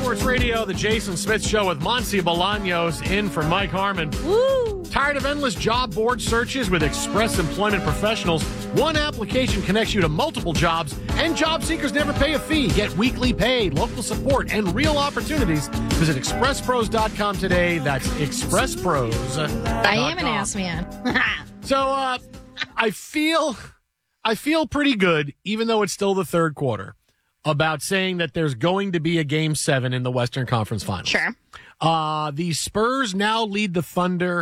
Sports Radio, the Jason Smith Show with Monty Bolaños in for Mike Harmon. Woo! Tired of endless job board searches with Express Employment Professionals? One application connects you to multiple jobs, and job seekers never pay a fee. Get weekly pay, local support, and real opportunities. Visit expresspros.com today. That's expresspros.com. I am an ass man. So I feel pretty good, even though it's still the third quarter, about saying that there's going to be a Game 7 in the Western Conference Finals. Sure. The Spurs now lead the Thunder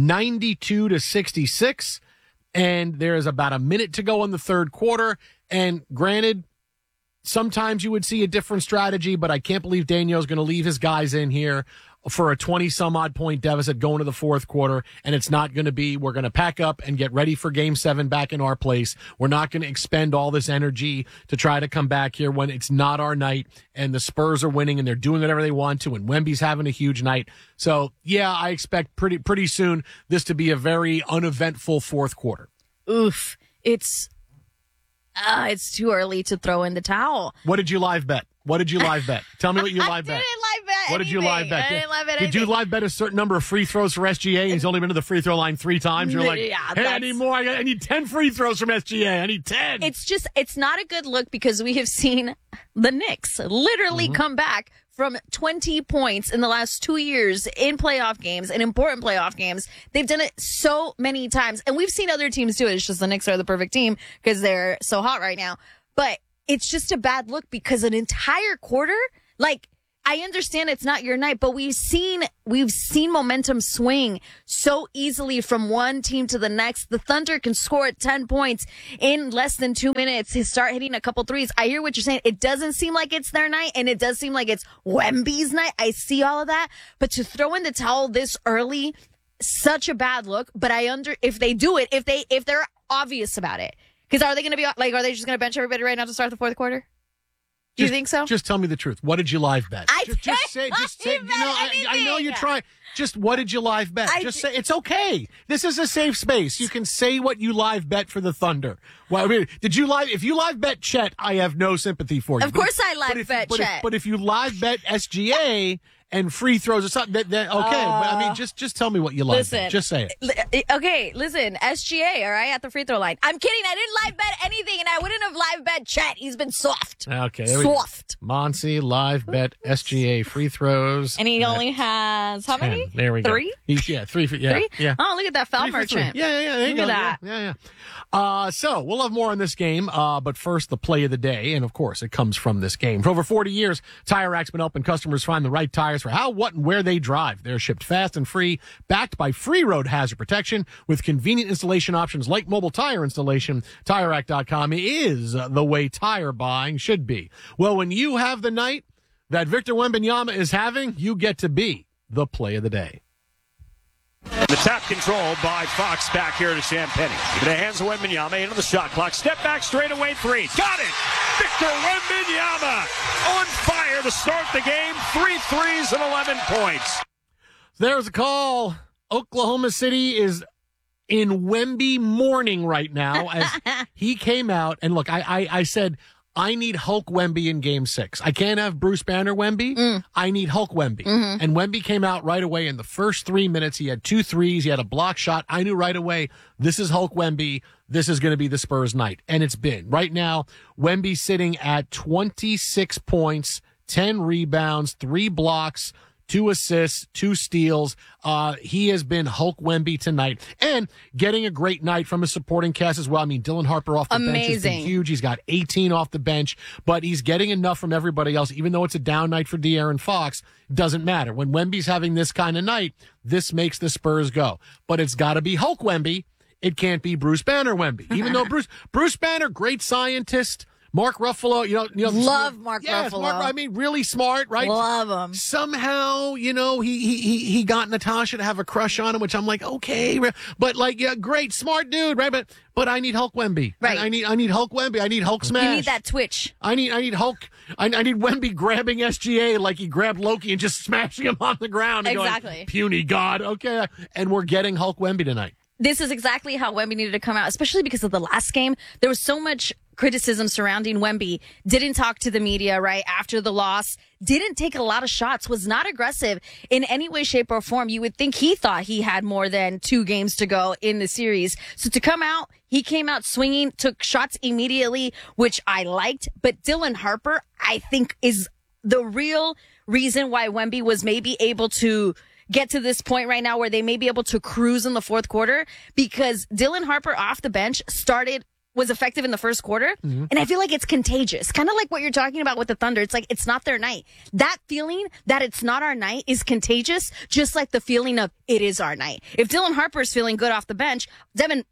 92-66, and there's about a minute to go in the third quarter. And granted, sometimes you would see a different strategy, but I can't believe Daniel's going to leave his guys in here for a 20-some-odd point deficit going to the fourth quarter, and it's not going to be, we're going to pack up and get ready for Game 7 back in our place. We're not going to expend all this energy to try to come back here when it's not our night, and the Spurs are winning, and they're doing whatever they want to, and Wemby's having a huge night. So, yeah, I expect pretty soon this to be a very uneventful fourth quarter. Oof. It's too early to throw in the towel. What did you live bet? Tell me what you live bet. I didn't live bet What did you live bet? I didn't live bet Did you live bet a certain number of free throws for SGA? And he's only been to the free throw line 3 times. You're like, Yeah, hey, I need more. I need 10 free throws from SGA. I need 10. It's not a good look because we have seen the Knicks literally come back from 20 points in the last 2 years in playoff games, in important playoff games. They've done it so many times. And we've seen other teams do it. It's just the Knicks are the perfect team because they're so hot right now. But it's just a bad look because an entire quarter, like, I understand it's not your night, but we've seen momentum swing so easily from one team to the next. The Thunder can score at 10 points in less than 2 minutes. Start hitting a couple threes. I hear what you're saying. It doesn't seem like it's their night, and it does seem like it's Wemby's night. I see all of that, but to throw in the towel this early, such a bad look. But if they do it, if they're obvious about it, because are they going to be like, are they just going to bench everybody right now to start the fourth quarter? Do you think so? Just tell me the truth. What did you live bet? Just say. I know you try. Just what did you live bet? Say it's okay. This is a safe space. You can say what you live bet for the Thunder. Well, I mean, if you live bet Chet, I have no sympathy for you. Of course I live bet Chet. But if you live bet SGA and free throws or something, okay. But I mean, just tell me what you live bet. Just say it. Okay, listen, SGA, all right, at the free throw line. I'm kidding. I didn't live bet anything, and I wouldn't have live bet Chet. He's been soft. Okay, soft. Monty live bet SGA free throws, and he only has how 10. many? There we go. 3. 3. Yeah, Three? Yeah. Oh, look at that foul merchant. Yeah. There you look go. At that. Yeah. So we'll have more on this game, but first the play of the day, and of course it comes from this game. For over 40 years, Tire Rack's been helping customers find the right tires for how, what, and where they drive. They're shipped fast and free, backed by free road hazard protection with convenient installation options like mobile tire installation. TireRack.com is the way tire buying should be. Well, when you have the night that Victor Wembanyama is having, you get to be the play of the day. The tap control by Fox back here to Champagnie. Into the hands of Wembanyama, into the shot clock. Step back, straightaway 3. Got it! Victor Wembanyama on fire to start the game. 3 threes and 11 points. There's a call. Oklahoma City is in Wemby mourning right now as he came out. And look, I said, I need Hulk Wemby in Game 6. I can't have Bruce Banner Wemby. I need Hulk Wemby. And Wemby came out right away in the first 3 minutes. He had 2 threes. He had a block shot. I knew right away, this is Hulk Wemby. This is going to be the Spurs night. And it's been. Right now, Wemby's sitting at 26 points, 10 rebounds, 3 blocks, 2 assists, 2 steals. He has been Hulk Wemby tonight and getting a great night from his supporting cast as well. I mean, Dylan Harper off the bench has been huge. He's got 18 off the bench, but he's getting enough from everybody else. Even though it's a down night for De'Aaron Fox, it doesn't matter. When Wemby's having this kind of night, this makes the Spurs go. But it's got to be Hulk Wemby. It can't be Bruce Banner Wemby. Even though Bruce Banner, great scientist, Mark Ruffalo, love Mark Ruffalo. I mean, really smart, right? Love him. Somehow, he got Natasha to have a crush on him, which I'm like, okay, but great, smart dude, right? But I need Hulk Wemby. Right. I need Hulk Wemby. I need Hulk smash. You need that twitch. I need Hulk. I need Wemby grabbing SGA like he grabbed Loki and just smashing him on the ground. And exactly. Going, puny God. Okay. And we're getting Hulk Wemby tonight. This is exactly how Wemby needed to come out, especially because of the last game. There was so much criticism surrounding Wemby. Didn't talk to the media, right, after the loss. Didn't take a lot of shots. Was not aggressive in any way, shape, or form. You would think he thought he had more than 2 games to go in the series. So to come out, he came out swinging, took shots immediately, which I liked. But Dylan Harper, I think, is the real reason why Wemby was maybe able to get to this point right now where they may be able to cruise in the fourth quarter, because Dylan Harper off the bench was effective in the first quarter. Mm-hmm. And I feel like it's contagious. Kind of like what you're talking about with the Thunder. It's like, it's not their night. That feeling that it's not our night is contagious, just like the feeling of it is our night. If Dylan Harper is feeling good off the bench, Devin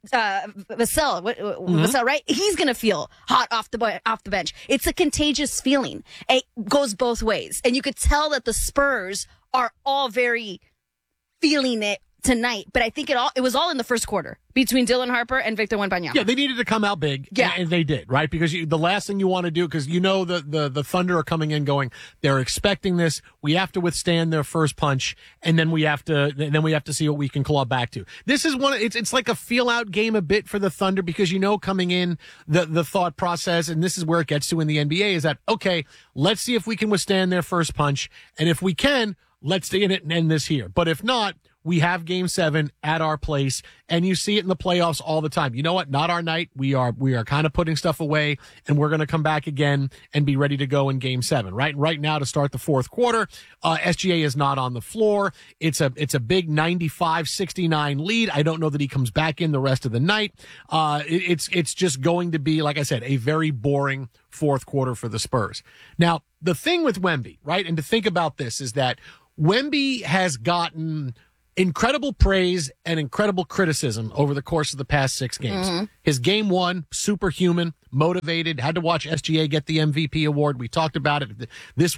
Vassell, right? He's going to feel hot off the bench. It's a contagious feeling. It goes both ways. And you could tell that the Spurs are all very feeling it tonight, but I think it was all in the first quarter between Dylan Harper and Victor Wembanyama. Yeah, they needed to come out big, and they did, right? Because the last thing you want to do, because the Thunder are coming in going, they're expecting this. We have to withstand their first punch, and then we have to see what we can claw back to. This is it's like a feel out game a bit for the Thunder, because coming in the thought process, and this is where it gets to in the NBA, is that okay, let's see if we can withstand their first punch, and if we can, let's stay in it and end this here. But if not, we have Game 7 at our place, and you see it in the playoffs all the time. You know what? Not our night. We are kind of putting stuff away, and we're going to come back again and be ready to go in Game 7. Right now, to start the fourth quarter, SGA is not on the floor. It's a big 95-69 lead. I don't know that he comes back in the rest of the night. It's just going to be, like I said, a very boring fourth quarter for the Spurs. Now, the thing with Wemby, right, and to think about this, is that Wemby has gotten incredible praise and incredible criticism over the course of the past 6 games. Mm-hmm. His game 1, superhuman, motivated, had to watch SGA get the MVP award. We talked about it. This is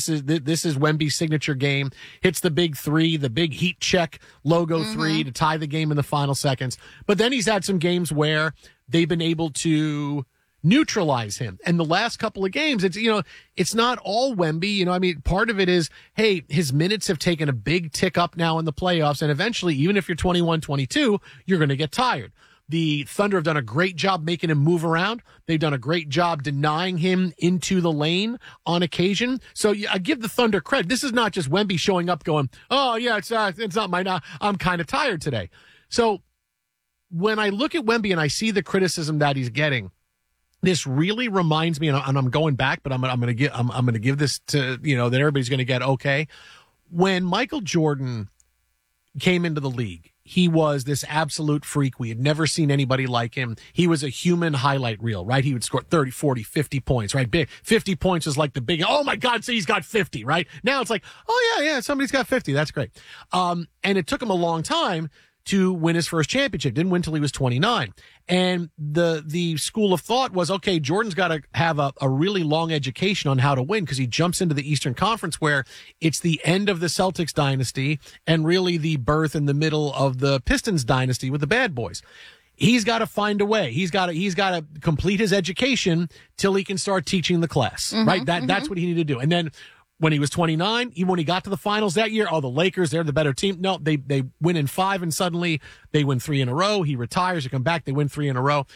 Wemby's signature game. Hits the big 3, the big heat check logo 3 to tie the game in the final seconds. But then he's had some games where they've been able to neutralize him. And the last couple of games, it's not all Wemby. Part of it is, hey, his minutes have taken a big tick up now in the playoffs. And eventually, even if you're 21-22, you're going to get tired. The Thunder have done a great job making him move around. They've done a great job denying him into the lane on occasion. So I give the Thunder credit. This is not just Wemby showing up going, oh yeah, it's not mine. I'm kind of tired today. So when I look at Wemby and I see the criticism that he's getting, this really reminds me, and I'm going back, but I'm going to give this to, that everybody's going to get okay. When Michael Jordan came into the league, he was this absolute freak. We had never seen anybody like him. He was a human highlight reel, right? He would score 30, 40, 50 points, right? 50 points was like the big, oh my God, so he's got 50, right? Now it's like, oh yeah, somebody's got 50. That's great. And it took him a long time to win his first championship. Didn't win till he was 29. And the school of thought was, okay, Jordan's got to have a really long education on how to win, because he jumps into the Eastern Conference where it's the end of the Celtics dynasty and really the birth in the middle of the Pistons dynasty with the bad boys. He's got to find a way. He's got to complete his education till he can start teaching the class, right? That's what he needed to do. And then when he was 29, even when he got to the finals that year, the Lakers, they're the better team. No, they win in 5, and suddenly they win 3 in a row. He retires, they come back, they win 3 in a row.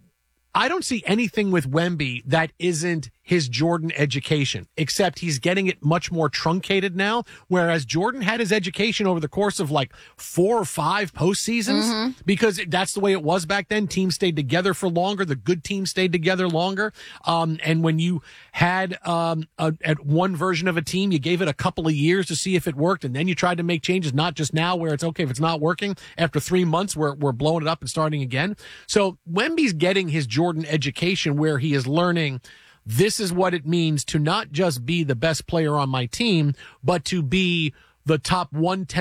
I don't see anything with Wemby that isn't his Jordan education, except he's getting it much more truncated now, whereas Jordan had his education over the course of like 4 or 5 postseasons, because that's the way it was back then. Teams stayed together for longer. The good teams stayed together longer. And when you had at one version of a team, you gave it a couple of years to see if it worked, and then you tried to make changes, not just now where it's okay, if it's not working, after 3 months, we're blowing it up and starting again. So Wemby's getting his Jordan education, where he is learning, this is what it means to not just be the best player on my team, but to be the top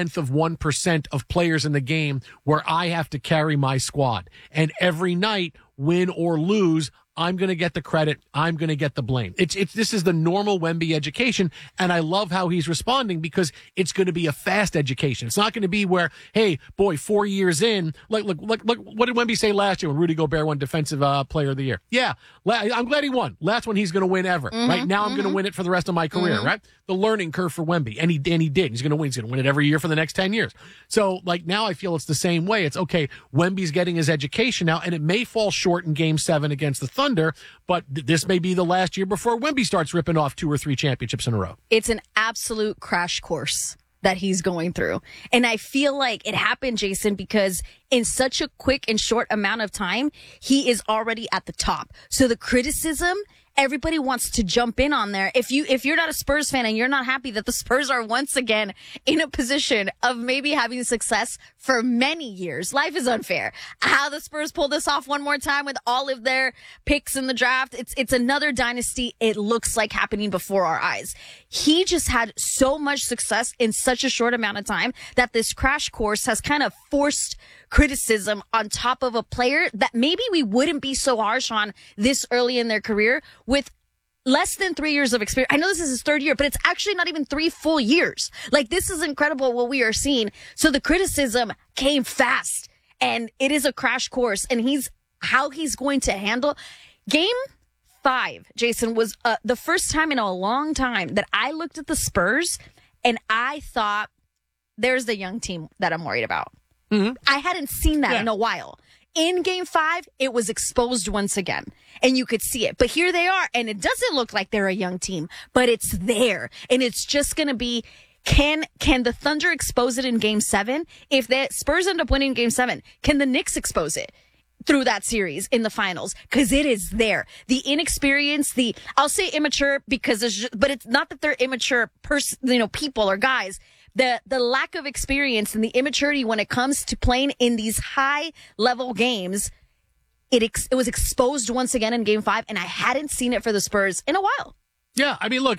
0.1% of players in the game, where I have to carry my squad. And every night, win or lose, I'm going to get the credit. I'm going to get the blame. This is the normal Wemby education, and I love how he's responding, because it's going to be a fast education. It's not going to be where, hey, boy, 4 years in, look, what did Wemby say last year when Rudy Gobert won Defensive Player of the Year? Yeah, I'm glad he won. Last one he's going to win ever, right? Now I'm going to win it for the rest of my career, right? The learning curve for Wemby, and he did. He's going to win. He's going to win it every year for the next 10 years. So, now I feel it's the same way. It's okay, Wemby's getting his education now, and it may fall short in Game 7 against the Thunder, Thunder, but this may be the last year before Wemby starts ripping off 2 or 3 championships in a row. It's an absolute crash course that he's going through. And I feel like it happened, Jason, because in such a quick and short amount of time, he is already at the top. So the criticism, everybody wants to jump in on there. If you're not a Spurs fan and you're not happy that the Spurs are once again in a position of maybe having success for many years, life is unfair. How the Spurs pull this off one more time with all of their picks in the draft, it's another dynasty. It looks like happening before our eyes. He just had so much success in such a short amount of time that this crash course has kind of forced criticism on top of a player that maybe we wouldn't be so harsh on this early in their career with less than 3 years of experience. I know this is his 3rd year, but it's actually not even 3 full years. Like, this is incredible what we are seeing. So the criticism came fast, and it is a crash course, and how he's going to handle Game 5, Jason, was the first time in a long time that I looked at the Spurs and I thought, there's the young team that I'm worried about. Mm-hmm. I hadn't seen that in a while. In Game 5, it was exposed once again, and you could see it. But here they are, and it doesn't look like they're a young team, but it's there, and it's just going to be, can the Thunder expose it in Game 7? If the Spurs end up winning Game 7, can the Knicks expose it through that series in the finals? Because it is there. The inexperience, I'll say immature because but it's not that they're immature people or guys. The lack of experience and the immaturity when it comes to playing in these high level games, it was exposed once again in Game 5, and I hadn't seen it for the Spurs in a while. Yeah, I mean, look,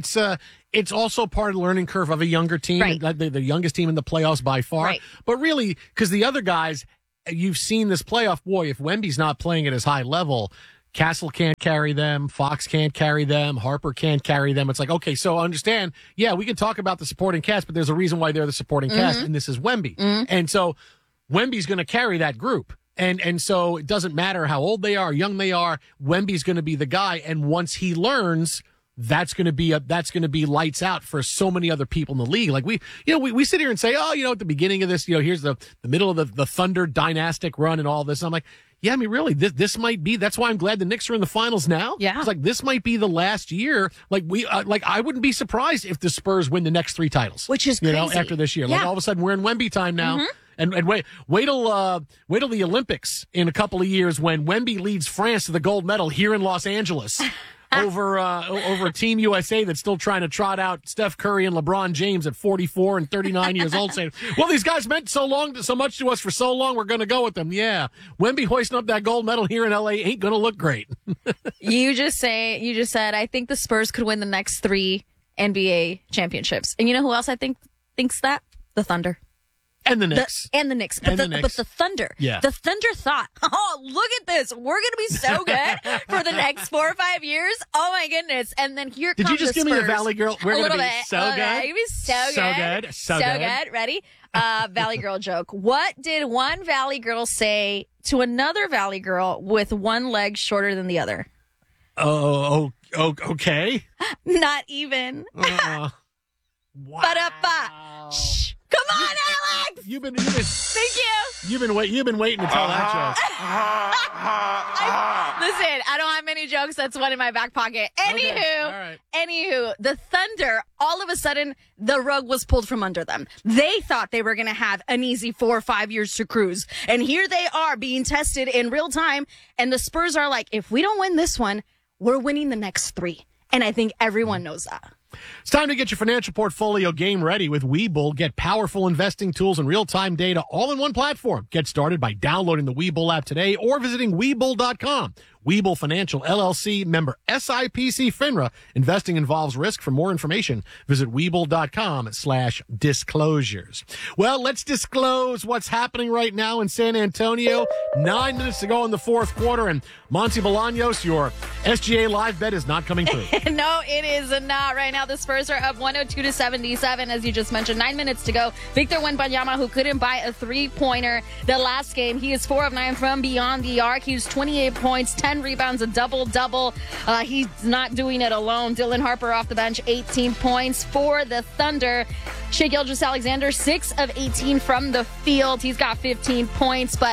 it's also part of the learning curve of a younger team, right. The youngest team in the playoffs by far. Right. But really, because the other guys, you've seen this playoff, boy, if Wemby's not playing at his high level, Castle can't carry them, Fox can't carry them, Harper can't carry them. It's like, okay, so understand, yeah, we can talk about the supporting cast, but there's a reason why they're the supporting cast, and this is Wemby. Mm-hmm. And so Wemby's going to carry that group. And so it doesn't matter how old they are, young they are, Wemby's going to be the guy. And once he learns, that's going to be lights out for so many other people in the league. Like we sit here and say, oh, at the beginning of this, here's the middle of the Thunder dynastic run and all this. And I'm like, yeah, I mean, really, this might be. That's why I'm glad the Knicks are in the finals now. Yeah, it's like this might be the last year. Like I wouldn't be surprised if the Spurs win the next 3 titles, which is crazy. After this year. Yeah. Like all of a sudden we're in Wemby time now. Mm-hmm. And wait till the Olympics in a couple of years when Wemby leads France to the gold medal here in Los Angeles. over Team USA that's still trying to trot out Steph Curry and LeBron James at 44 and 39 years old, saying, well, these guys meant so much to us for so long, we're going to go with them. Yeah, Wemby hoisting up that gold medal here in LA ain't going to look great. You just said, I think the Spurs could win the next 3 NBA championships. And you know who else I think thinks that? The Thunder. And the Knicks. But the Thunder. Yeah. The Thunder thought, oh, look at this. We're going to be so good for the next 4 or 5 years. Oh, my goodness. And then here comes the Spurs. Did you just give me the Valley Girl? We're going to be so good. You're going to be so good. Ready? Valley Girl joke. What did one Valley Girl say to another Valley Girl with one leg shorter than the other? Oh, okay. Not even. Wow. Shh. Come on, Alex! You've been Thank you. You've been waiting to tell that joke. Listen, I don't have many jokes. That's one in my back pocket. Anywho, the Thunder, all of a sudden, the rug was pulled from under them. They thought they were going to have an easy 4 or 5 years to cruise. And here they are being tested in real time. And the Spurs are like, if we don't win this one, we're winning the next 3. And I think everyone knows that. It's time to get your financial portfolio game ready with Webull. Get powerful investing tools and real-time data all in one platform. Get started by downloading the Webull app today or visiting Webull.com. Webull Financial, LLC, member SIPC FINRA. Investing involves risk. For more information, visit Webull.com/disclosures. Well, let's disclose what's happening right now in San Antonio. 9 minutes to go in the fourth quarter, and Monty Bolaños, your SGA live bet is not coming through. No, it is not. Right now, the Spurs are up 102-77, as you just mentioned. 9 minutes to go. Victor Wembanyama, who couldn't buy a three-pointer the last game, he is 4 of 9 from beyond the arc. He's 28 points, 10 rebounds, a double-double. He's not doing it alone. Dylan Harper off the bench, 18 points for the Thunder. Shai Gilgeous-Alexander, 6 of 18 from the field. He's got 15 points, but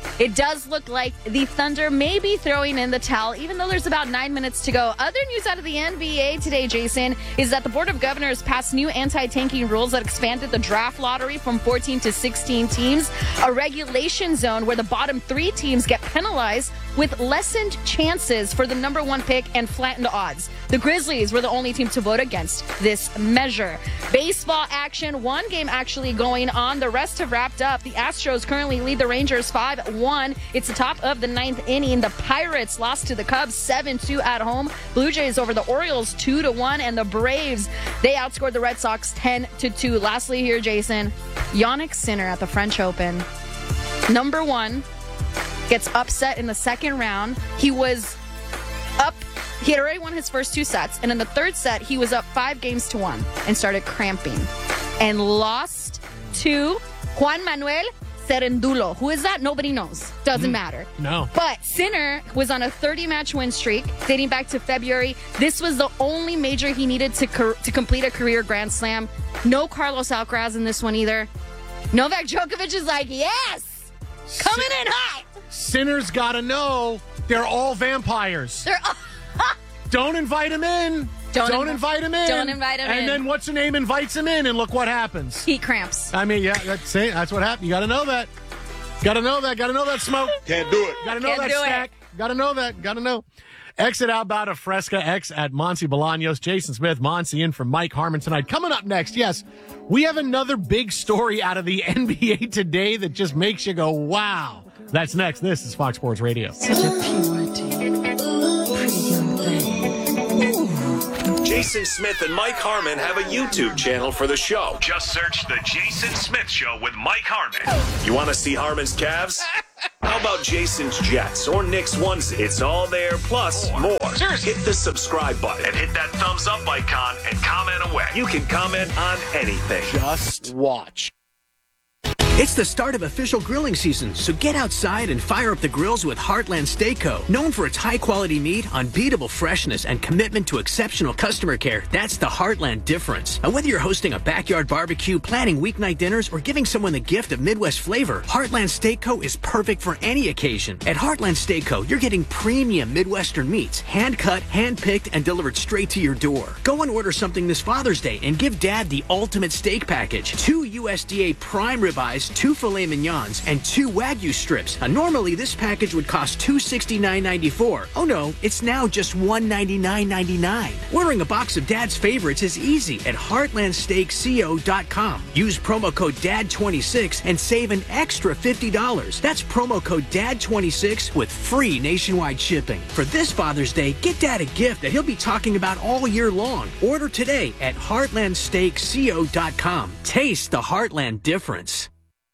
it does look like the Thunder may be throwing in the towel, even though there's about 9 minutes to go. Other news out of the NBA today, Jason, is that the Board of Governors passed new anti-tanking rules that expanded the draft lottery from 14 to 16 teams, a regulation zone where the bottom 3 teams get penalized with lessened chances for the number 1 pick and flattened odds. The Grizzlies were the only team to vote against this measure. Baseball action, one game actually going on. The rest have wrapped up. The Astros currently lead the Rangers 5-1. It's the top of the 9th inning. The Pirates lost to the Cubs 7-2 at home. Blue Jays over the Orioles 2-1. And the Braves, they outscored the Red Sox 10-2. Lastly here, Jason, Jannik Sinner at the French Open. Number 1 gets upset in the second round. He was up. He had already won his first 2 sets. And in the third set, he was up 5-1 and started cramping and lost to Juan Manuel Cerendulo. Who is that? Nobody knows. Doesn't matter. No. But Sinner was on a 30-match win streak dating back to February. This was the only major he needed to complete a career Grand Slam. No Carlos Alcaraz in this one either. Novak Djokovic is like, yes! Coming in hot! Sinner's got to know they're all vampires. Don't invite him in. Don't invite him in. Don't invite him in. And then what's her name invites him in, and look what happens. Heat cramps. I mean, yeah, that's what happened. You got to know that. Got to know that. Got to know that smoke. Can't do it. Got to know Can't that do stack. Got to know that. Got to know. Exit Outbound of Fresca X at Monty Bolaños. Jason Smith, Monty in for Mike Harmon tonight. Coming up next, yes, we have another big story out of the NBA today that just makes you go, wow. That's next. This is Fox Sports Radio. Such a purity. Pretty young thing. Jason Smith and Mike Harmon have a YouTube channel for the show. Just search The Jason Smith Show with Mike Harmon. You want to see Harmon's Cavs? How about Jason's Jets or Knicks ones? It's all there, plus more. Seriously. Hit the subscribe button And hit that thumbs up icon and comment away. You can comment on anything. Just watch. It's the start of official grilling season, so get outside and fire up the grills with Heartland Steak Co. Known for its high-quality meat, unbeatable freshness, and commitment to exceptional customer care, that's the Heartland difference. And whether you're hosting a backyard barbecue, planning weeknight dinners, or giving someone the gift of Midwest flavor, Heartland Steak Co. is perfect for any occasion. At Heartland Steak Co., you're getting premium Midwestern meats, hand-cut, hand-picked, and delivered straight to your door. Go and order something this Father's Day and give Dad the ultimate steak package. 2 USDA prime ribeyes, 2 filet mignons, and 2 Wagyu strips. Normally, this package would cost $269.94. Oh no, it's now just $199.99. Ordering a box of Dad's favorites is easy at heartlandsteakco.com. Use promo code DAD26 and save an extra $50. That's promo code DAD26 with free nationwide shipping. For this Father's Day, get Dad a gift that he'll be talking about all year long. Order today at heartlandsteakco.com. Taste the Heartland difference.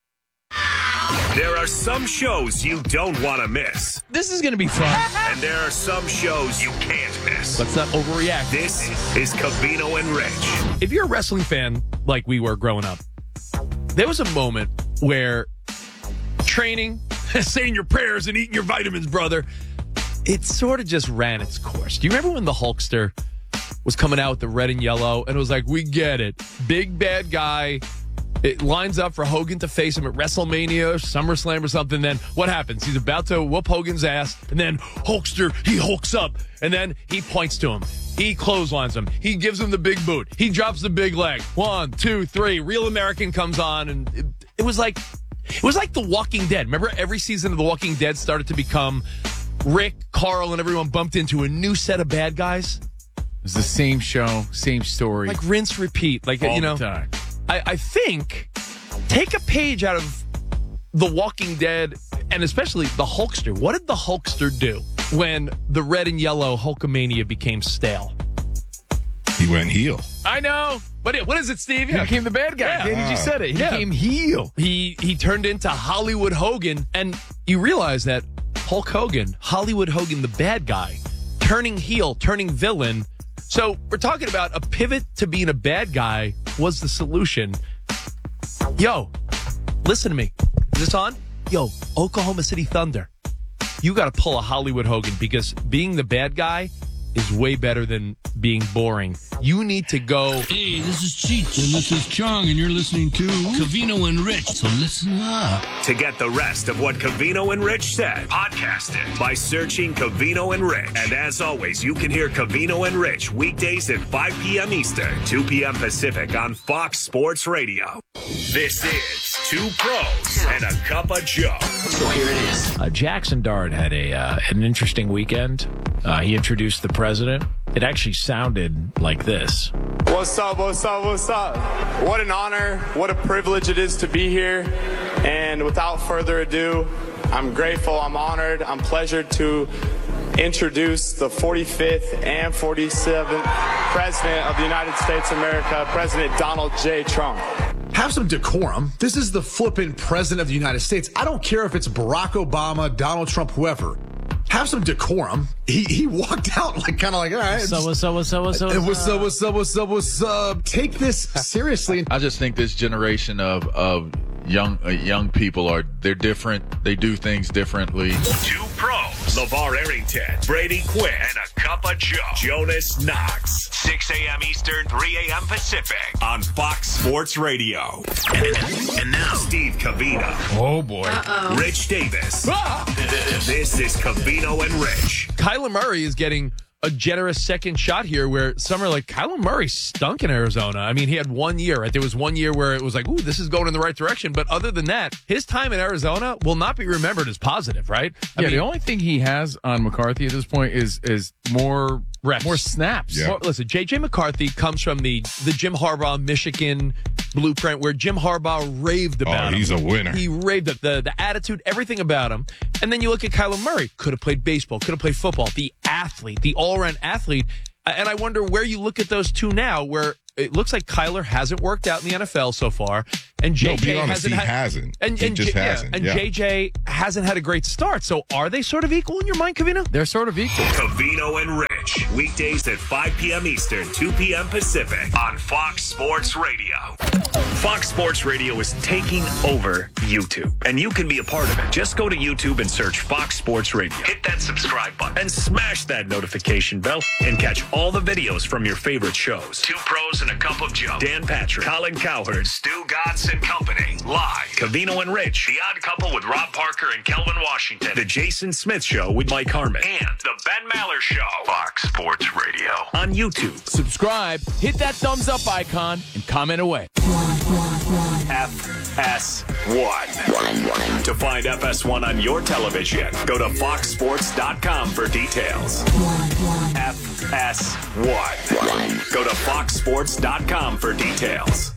There are some shows you don't want to miss. This is going to be fun. And there are some shows you can't miss. Let's not overreact. This is Covino and Rich. If you're a wrestling fan like we were growing up, there was a moment where training, saying your prayers and eating your vitamins, brother, it sort of just ran its course. Do you remember when the Hulkster was coming out with the red and yellow and it was like, we get it. Big bad guy. It lines up for Hogan to face him at WrestleMania or SummerSlam or something. Then what happens? He's about to whoop Hogan's ass. And then Hulkster, he hulks up. And then he points to him. He clotheslines him. He gives him the big boot. He drops the big leg. 1, 2, 3. Real American comes on. And it was like The Walking Dead. Remember every season of The Walking Dead started to become Rick, Carl, and everyone bumped into a new set of bad guys? It was the same show, same story. Like rinse, repeat. Like, all you know. the time. I think take a page out of The Walking Dead and especially the Hulkster. What did the Hulkster do when the red and yellow Hulkamania became stale? He went heel. I know. But what is it, Steve? He became the bad guy. Yeah. Danny just said it. He became heel. He turned into Hollywood Hogan. And you realize that Hulk Hogan, Hollywood Hogan, the bad guy, turning heel, turning villain. So we're talking about a pivot to being a bad guy was the solution. Yo, listen to me. Is this on? Yo, Oklahoma City Thunder. You got to pull a Hollywood Hogan because being the bad guy is way better than being boring. You need to go. Hey, this is Cheech, and this is Chong, and you're listening to Covino and Rich, so listen up. To get the rest of what Covino and Rich said, podcast it by searching Covino and Rich. And as always, you can hear Covino and Rich weekdays at 5 p.m. Eastern, 2 p.m. Pacific on Fox Sports Radio. This is Two Pros and a Cup of Joe. So here it is. Jackson Dart had an interesting weekend. He introduced the president. It actually sounded like this. What's up, what's up, what's up? What an honor, what a privilege it is to be here. And without further ado, I'm grateful, I'm honored, I'm pleasured to introduce the 45th and 47th President of the United States of America, President Donald J. Trump. Have some decorum. This is the flippin' President of the United States. I don't care if it's Barack Obama, Donald Trump, whoever. Have some decorum. He walked out like kind of like, all right. What's up? Take this seriously. I just think this generation of young people they're different. They do things differently. Two Pros. LeVar Arrington, Brady Quinn, and a Cup of Joe. Jonas Knox. 6 a.m. Eastern, 3 a.m. Pacific on Fox Sports Radio. And now, Steve Covino. Oh, boy. Rich Davis. This is Covino and Rich. Kyler Murray is getting a generous second shot here where some are like, Kyler Murray stunk in Arizona. I mean, he had 1 year, right? There was 1 year where it was like, ooh, this is going in the right direction. But other than that, his time in Arizona will not be remembered as positive, right? I mean, the only thing he has on McCarthy at this point is more reps, more snaps. Yeah. Listen, J.J. McCarthy comes from the Jim Harbaugh, Michigan blueprint where Jim Harbaugh raved about him. He's a winner. He raved the attitude, everything about him. And then you look at Kyler Murray, could have played baseball, could have played football, the athlete, the all-around athlete. And I wonder where you look at those two now, where it looks like Kyler hasn't worked out in the NFL so far, and JJ hasn't. And JJ hasn't had a great start. So are they sort of equal in your mind, Covino? They're sort of equal. Covino and Rich, weekdays at 5 p.m. Eastern, 2 p.m. Pacific on Fox Sports Radio. Fox Sports Radio is taking over YouTube, and you can be a part of it. Just go to YouTube and search Fox Sports Radio. Hit that subscribe button and smash that notification bell and catch all the videos from your favorite shows. Two Pros and a Cup of Joe. Dan Patrick, Colin Cowherd, Stu Gatz and Company. Live. Covino and Rich. The Odd Couple with Rob Parker and Kelvin Washington. The Jason Smith Show with Mike Harmon. And The Ben Maller Show. Fox Sports Radio. On YouTube. Subscribe, hit that thumbs up icon, and comment away. FS1. To find FS1 on your television, go to foxsports.com for details. FS1. Go to foxsports.com for details.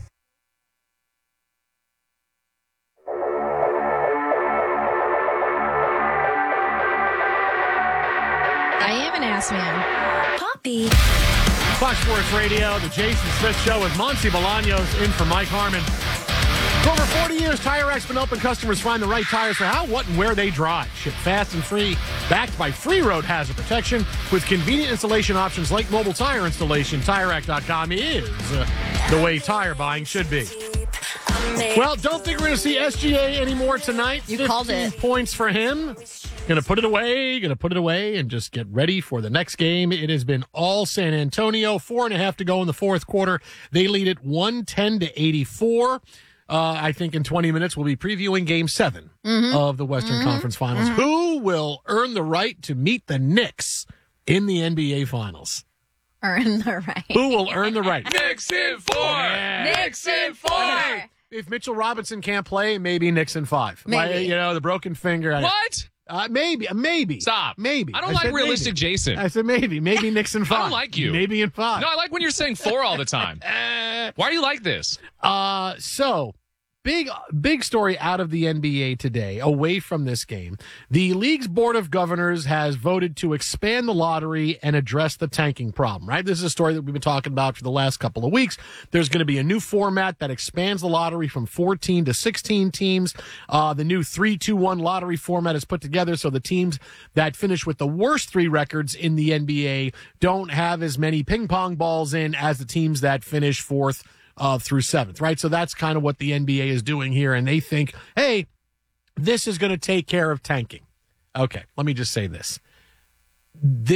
I am an ass man. Poppy. Fox Sports Radio, the Jason Smith Show with Monty Bolaños in for Mike Harmon. For over 40 years, TireRack's been helping customers find the right tires for how, what, and where they drive. Ship fast and free, backed by free road hazard protection with convenient installation options like mobile tire installation. TireRack.com is the way tire buying should be. Well, don't think we're going to see SGA anymore tonight. You called it. Points for him. Going to put it away, and just get ready for the next game. It has been all San Antonio. 4.5 to go in the fourth quarter. They lead it 110-84. I think in 20 minutes we'll be previewing Game 7 of the Western Conference Finals. Who will earn the right to meet the Knicks in the NBA Finals? Earn the right. Who will earn the right? Knicks in 4. Yeah. Knicks in 4. If Mitchell Robinson can't play, maybe Knicks in 5. Maybe. The broken finger. What? Maybe. Stop. Maybe. I don't like realistic maybe. Jason. I said maybe. Maybe Knicks in 5. I don't like you. Maybe in 5. No, I like when you're saying 4 all the time. Why are you like this? So big story out of the NBA today, away from this game. The league's board of governors has voted to expand the lottery and address the tanking problem, right? This is a story that we've been talking about for the last couple of weeks. There's going to be a new format that expands the lottery from 14 to 16 teams. The new 3-2-1 lottery format is put together so the teams that finish with the worst 3 records in the NBA don't have as many ping pong balls in as the teams that finish 4th through 7th, right? So that's kind of what the NBA is doing here. And they think, hey, this is going to take care of tanking. Okay, let me just say this. This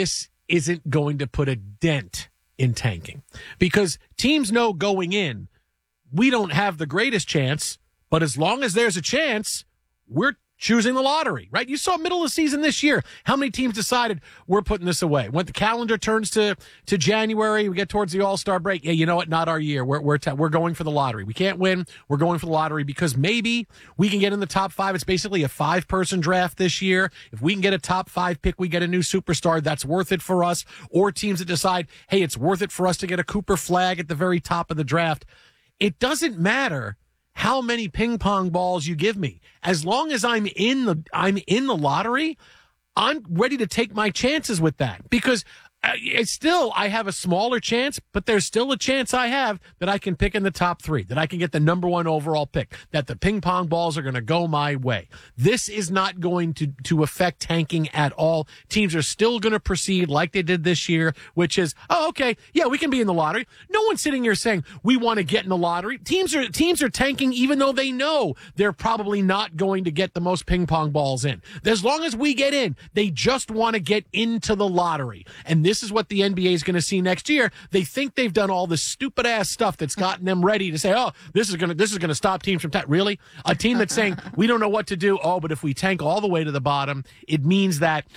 isn't going to put a dent in tanking because teams know going in, we don't have the greatest chance, but as long as there's a chance, we're choosing the lottery, right? You saw middle of the season this year. How many teams decided we're putting this away? When the calendar turns to January, we get towards the All-Star break. Yeah, you know what? Not our year. We're going for the lottery. We can't win. We're going for the lottery because maybe we can get in the top 5. It's basically a 5-person draft this year. If we can get a top 5 pick, we get a new superstar. That's worth it for us. Or teams that decide, hey, it's worth it for us to get a Cooper Flag at the very top of the draft. It doesn't matter how many ping pong balls you give me. As long as I'm in the lottery, I'm ready to take my chances with that because I have a smaller chance, but there's still a chance I have that I can pick in the top 3, that I can get the number 1 overall pick, that the ping pong balls are going to go my way. This is not going to affect tanking at all. Teams are still going to proceed like they did this year, which is, oh, okay, yeah, we can be in the lottery. No one's sitting here saying we want to get in the lottery. Teams are tanking even though they know they're probably not going to get the most ping pong balls in. As long as we get in, they just want to get into the lottery. And this is what the NBA is going to see next year. They think they've done all this stupid ass stuff that's gotten them ready to say, oh, this is going to stop teams from really? A team that's saying we don't know what to do. Oh, but if we tank all the way to the bottom, it means that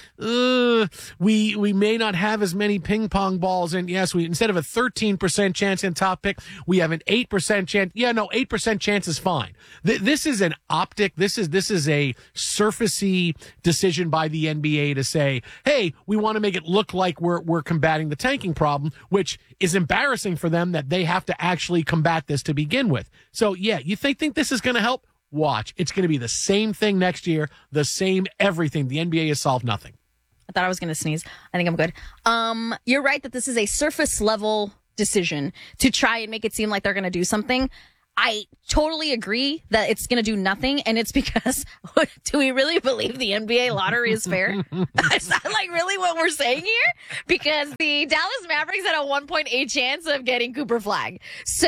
we may not have as many ping pong balls. And yes, instead of a 13% chance in top pick, we have an 8% chance. Yeah, no, 8% chance is fine. This is an optic. This is a surfacey decision by the NBA to say, hey, we want to make it look like we're combating the tanking problem, which is embarrassing for them that they have to actually combat this to begin with. So, yeah, you think this is going to help? Watch. It's going to be the same thing next year, the same everything. The NBA has solved nothing. I thought I was going to sneeze. I think I'm good. You're right that this is a surface level decision to try and make it seem like they're going to do something. I totally agree that it's going to do nothing, and it's because, do we really believe the NBA lottery is fair? Is that like really what we're saying here? Because the Dallas Mavericks had a 1.8 chance of getting Cooper Flag.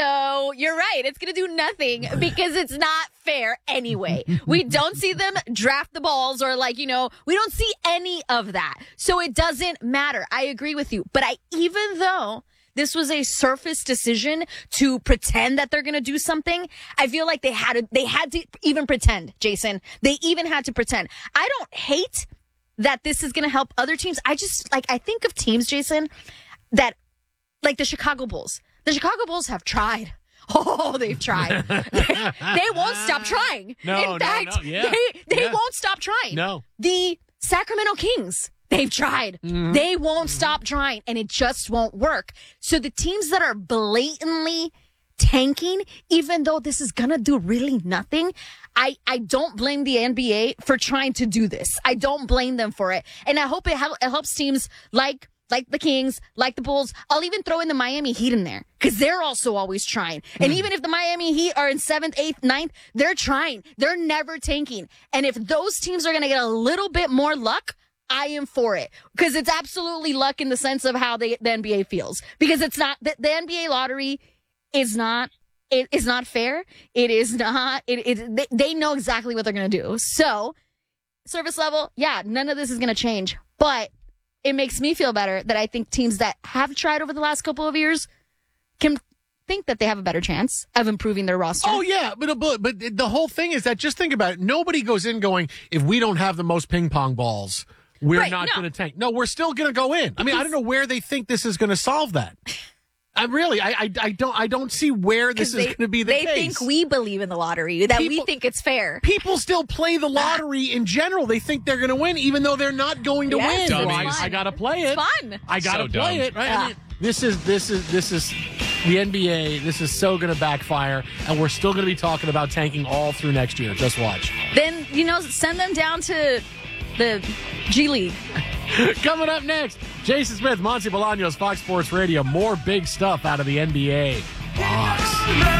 So you're right, it's going to do nothing because it's not fair anyway. We don't see them draft the balls or we don't see any of that. So it doesn't matter. I agree with you. But even though this was a surface decision to pretend that they're going to do something, I feel like they had to even pretend, Jason. They even had to pretend. I don't hate that this is going to help other teams. I just, I think of teams, Jason, that, like the Chicago Bulls. The Chicago Bulls have tried. Oh, they've tried. They won't stop trying. No, In fact, yeah. they won't stop trying. No. The Sacramento Kings, they've tried. Mm-hmm. They won't stop trying, and it just won't work. So the teams that are blatantly tanking, even though this is going to do really nothing, I don't blame the NBA for trying to do this. I don't blame them for it. And I hope it helps teams like the Kings, like the Bulls. I'll even throw in the Miami Heat in there because they're also always trying. And even if the Miami Heat are in 7th, 8th, 9th, they're trying. They're never tanking. And if those teams are going to get a little bit more luck, I am for it because it's absolutely luck in the sense of how the NBA feels, because it's not the NBA lottery is not. It is not fair. It is not. They know exactly what they're going to do. So, service level, yeah, none of this is going to change. But it makes me feel better that I think teams that have tried over the last couple of years can think that they have a better chance of improving their roster. Oh, yeah. But the whole thing is that, just think about it. Nobody goes in going, if we don't have the most ping pong balls, we're not going to tank. No, we're still going to go in. I mean, I don't know where they think this is going to solve that. I don't see where this is going to be the case. They think we believe in the lottery, that we think it's fair. People still play the lottery in general. They think they're going to win, even though they're not going to win. Dummies. Well, I got to play it. It's fun. I got to play it. Right? Yeah. I mean, this is the NBA. This is so going to backfire, and we're still going to be talking about tanking all through next year. Just watch. Then, send them down to the G League. Coming up next, Jason Smith, Monty Bolaños, Fox Sports Radio. More big stuff out of the NBA. Fox.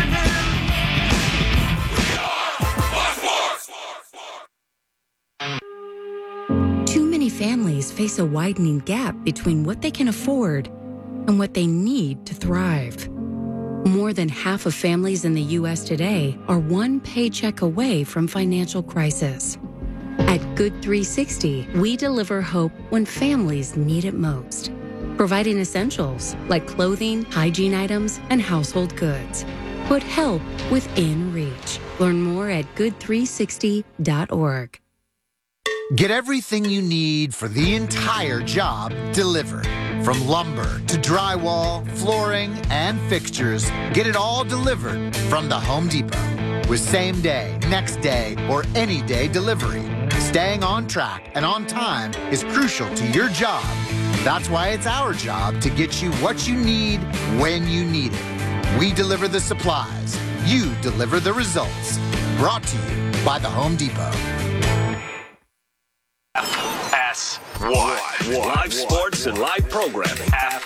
Too many families face a widening gap between what they can afford and what they need to thrive. More than half of families in the U.S. today are one paycheck away from financial crisis. At Good 360, we deliver hope when families need it most. providing essentials like clothing, hygiene items, and household goods. Put help within reach. Learn more at good360.org. Get everything you need for the entire job delivered. From lumber to drywall, flooring, and fixtures, get it all delivered from the Home Depot. With same day, next day, or any day delivery, staying on track and on time is crucial to your job. That's why it's our job to get you what you need when you need it. We deliver the supplies. You deliver the results. Brought to you by the Home Depot. FS1. Live sports and live programming.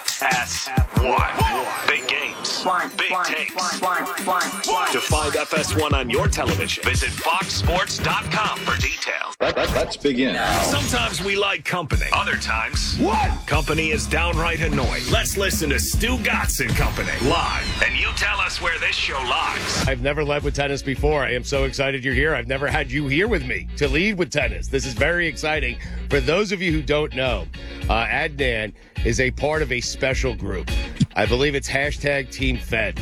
FS1. Big games. Big takes. To find FS1 on your television, visit foxsports.com for details. Let's begin. Sometimes we like company. Other times, company is downright annoying. Let's listen to Stu Gatz and Company live. And you tell us where this show lies. I've never led with tennis before. I am so excited you're here. I've never had you here with me to lead with tennis. This is very exciting. For those of you who don't know, Adnan is a part of a special group. I believe it's hashtag Team Fed.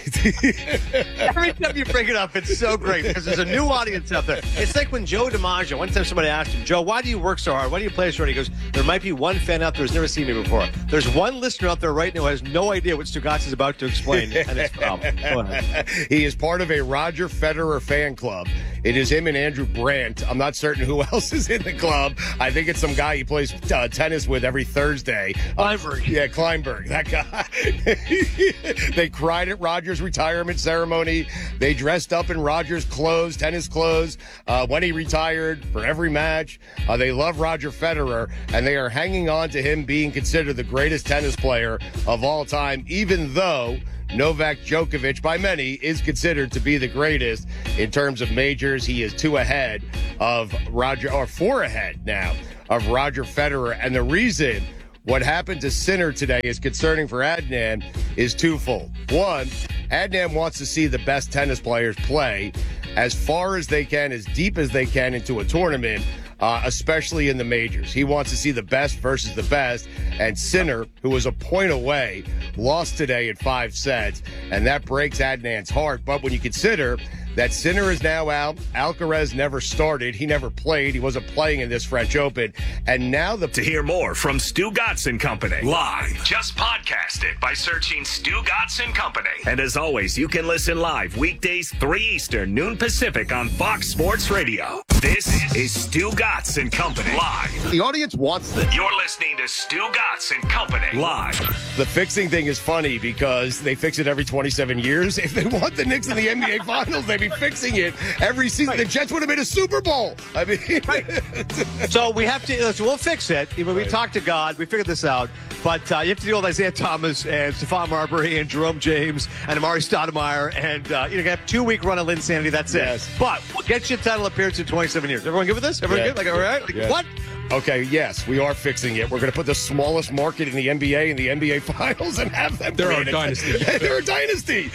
Every time you bring it up, it's so great because there's a new audience out there. It's like when Joe DiMaggio, one time somebody asked him, Joe, why do you work so hard? Why do you play so hard? He goes, there might be one fan out there who's never seen me before. There's one listener out there right now who has no idea what Stu Gatz is about to explain. And it's Go ahead. He is part of a Roger Federer fan club. It is him and Andrew Brandt. I'm not certain who else is in the club. I think it's some guy he plays tennis with every Thursday. Kleinberg. Yeah, Kleinberg, that guy. They cried at Roger's retirement ceremony. They dressed up in Roger's clothes, tennis clothes, when he retired for every match. They love Roger Federer, and they are hanging on to him being considered the greatest tennis player of all time, even though Novak Djokovic, by many, is considered to be the greatest in terms of majors. He is 2 ahead of Roger, or 4 ahead now of Roger Federer. And the reason what happened to Sinner today is concerning for Adnan is twofold. One, Adnan wants to see the best tennis players play as far as they can, as deep as they can into a tournament, especially in the majors. He wants to see the best versus the best. And Sinner, who was a point away, lost today in 5 sets. And that breaks Adnan's heart. But when you consider that Sinner is now out, Alcaraz never started. He never played. He wasn't playing in this French Open. And now To hear more from Stu Gatz and Company live, just podcast it by searching Stu Gatz and Company. And as always, you can listen live weekdays 3 Eastern, noon Pacific on Fox Sports Radio. This is Stu Gatz and Company live. The audience wants this. You're listening to Stu Gatz and Company live. The fixing thing is funny because they fix it every 27 years. If they want the Knicks in the NBA Finals, they'd be fixing it every season. Right. The Jets would have been a Super Bowl. I mean, So we have to. We'll fix it. We talked to God. We figured this out. But you have to deal with Isaiah Thomas and Stephon Marbury and Jerome James and Amari Stoudemire, and you have a 2-week run of Linsanity. That's it. But we'll get you a title appearance in 27 years. Everyone good with this? Everyone good? Like, all right? Like, what? Okay, yes, we are fixing it. We're going to put the smallest market in the NBA in the NBA Finals and have them. They're our dynasty. They're a dynasty.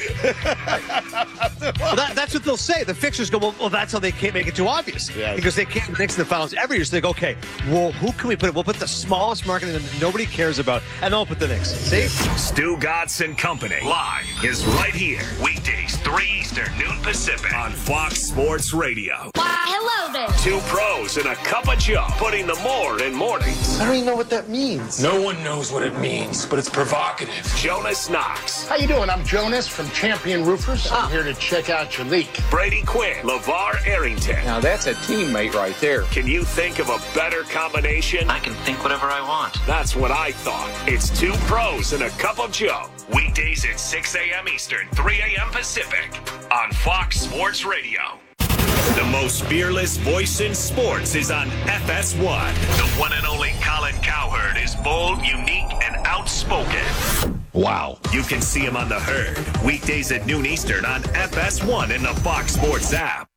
Well, that's what they'll say. The fixers go, well, that's how they can't make it too obvious. Yes. Because they can't mix in the finals every year. So they go, okay, well, who can we put? We'll put the smallest market that nobody cares about, and then we'll put the Knicks. See? Stu Gatz and Company live is right here. Weekdays, 3 Eastern, noon Pacific on Fox Sports Radio. Hello there. 2 pros and a cup of Joe, putting the more in mornings. I don't even know what that means. No one knows what it means, but it's provocative. Jonas Knox. How you doing? I'm Jonas from Champion Roofers. I'm here to check out your leak. Brady Quinn. LeVar Arrington. Now that's a teammate right there. Can you think of a better combination? I can think whatever I want. That's what I thought. It's 2 pros and a cup of Joe. Weekdays at 6 a.m. Eastern, 3 a.m. Pacific on Fox Sports Radio. The most fearless voice in sports is on FS1. The one and only Colin Cowherd is bold, unique, and outspoken. Wow. You can see him on The Herd. Weekdays at noon Eastern on FS1 and the Fox Sports app.